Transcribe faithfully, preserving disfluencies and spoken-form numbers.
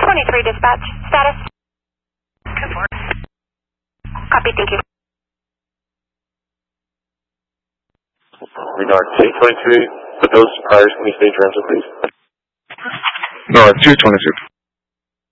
twenty-three dispatch. Status? ten four. Copy, thank you. Renard two twenty-three, with those priors, can we stage rental, please? No, two twenty-two.